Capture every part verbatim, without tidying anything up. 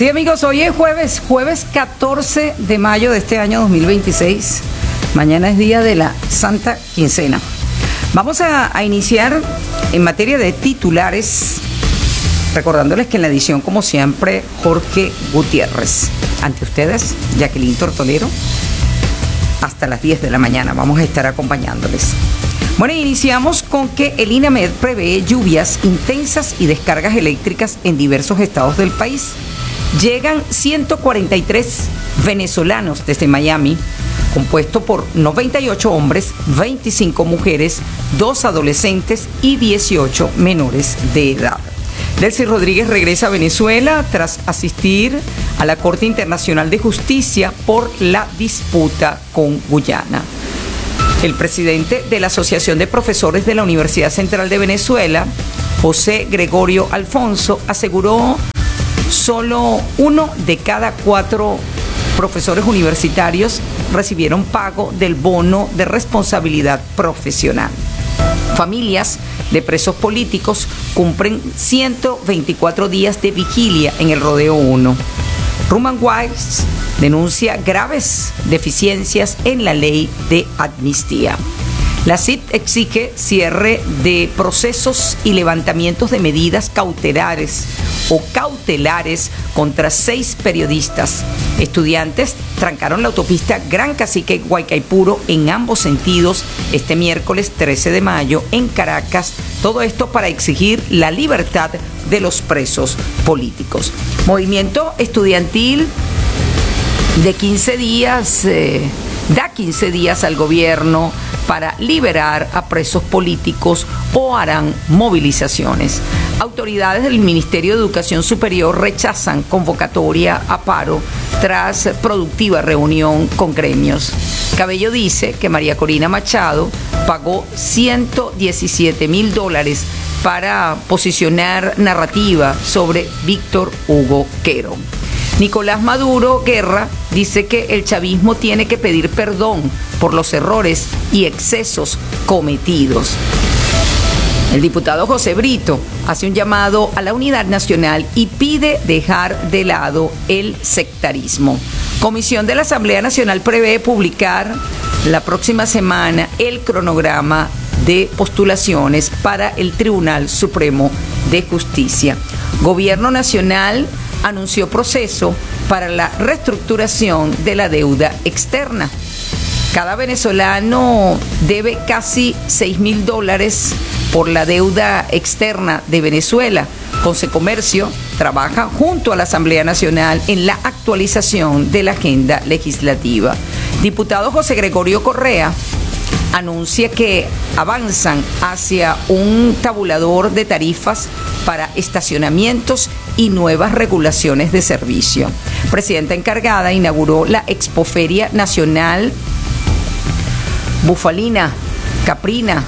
Sí, amigos, hoy es jueves, jueves catorce de mayo de este año dos mil veintiséis. Mañana es día de la Santa Quincena. Vamos a, a iniciar en materia de titulares, recordándoles que en la edición, como siempre, Jorge Gutiérrez. Ante ustedes, Jacqueline Tortolero, hasta las diez de la mañana. Vamos a estar acompañándoles. Bueno, iniciamos con que el INAMED prevé lluvias intensas y descargas eléctricas en diversos estados del país. Llegan ciento cuarenta y tres venezolanos desde Miami, compuesto por noventa y ocho hombres, veinticinco mujeres, dos adolescentes y dieciocho menores de edad. Delcy Rodríguez regresa a Venezuela tras asistir a la Corte Internacional de Justicia por la disputa con Guyana. El presidente de la Asociación de Profesores de la Universidad Central de Venezuela, José Gregorio Alfonso, aseguró solo uno de cada cuatro profesores universitarios recibieron pago del bono de responsabilidad profesional. Familias de presos políticos cumplen ciento veinticuatro días de vigilia en el Rodeo uno. Human Rights denuncia graves deficiencias en la ley de amnistía. La C I D exige cierre de procesos y levantamientos de medidas cautelares o cautelares contra seis periodistas. Estudiantes trancaron la autopista Gran Cacique Guaycaipuro en ambos sentidos este miércoles trece de mayo en Caracas. Todo esto para exigir la libertad de los presos políticos. Movimiento estudiantil de quince días, eh, da quince días al gobierno para liberar a presos políticos o harán movilizaciones. Autoridades del Ministerio de Educación Superior rechazan convocatoria a paro tras productiva reunión con gremios. Cabello dice que María Corina Machado pagó ciento diecisiete mil dólares para posicionar narrativa sobre Víctor Hugo Quero. Nicolás Maduro Guerra dice que el chavismo tiene que pedir perdón por los errores y excesos cometidos. El diputado José Brito hace un llamado a la unidad nacional y pide dejar de lado el sectarismo. Comisión de la Asamblea Nacional prevé publicar la próxima semana el cronograma de postulaciones para el Tribunal Supremo de Justicia. Gobierno Nacional anunció proceso para la reestructuración de la deuda externa. Cada venezolano debe casi seis mil dólares por la deuda externa de Venezuela. Consecomercio trabaja junto a la Asamblea Nacional en la actualización de la agenda legislativa. Diputado José Gregorio Correa anuncia que avanzan hacia un tabulador de tarifas para estacionamientos y nuevas regulaciones de servicio. Presidenta encargada inauguró la Expoferia Nacional Bufalina, Caprina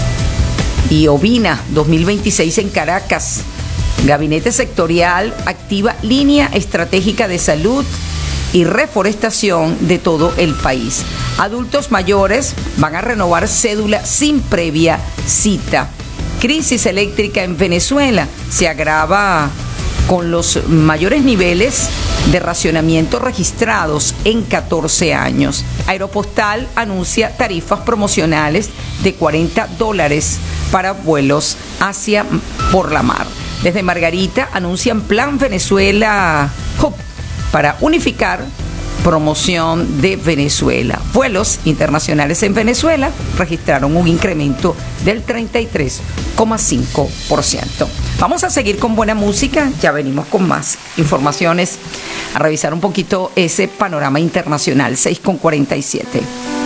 y Ovina dos mil veintiséis en Caracas. Gabinete sectorial activa línea estratégica de salud y reforestación de todo el país. Adultos mayores van a renovar cédula sin previa cita. Crisis eléctrica en Venezuela se agrava con los mayores niveles de racionamiento registrados en catorce años. Aeropostal anuncia tarifas promocionales de cuarenta dólares para vuelos hacia por la mar. Desde Margarita anuncian Plan Venezuela Hub para unificar promoción de Venezuela. Vuelos internacionales en Venezuela registraron un incremento del treinta y tres coma cinco por ciento. Vamos a seguir con buena música, ya venimos con más informaciones, a revisar un poquito ese panorama internacional. seis con cuarenta y siete.